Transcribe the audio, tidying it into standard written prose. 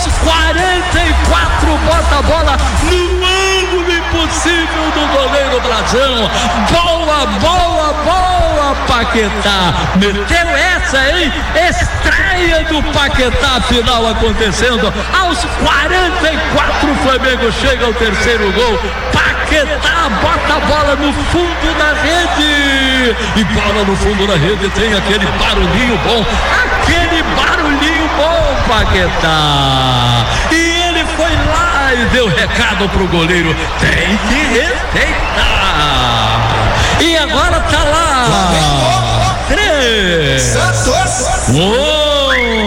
44, bota a bola no ângulo impossível do goleiro Brazão. Boa, Paquetá. Meteu essa, hein? Estreia do Paquetá, final acontecendo aos 44. O Flamengo chega ao terceiro gol. Paquetá bota a bola no fundo da rede. E bola no fundo da rede tem aquele barulhinho bom. Paquetá. E ele foi lá e deu recado pro goleiro. Tem que respeitar. E agora tá lá. 3.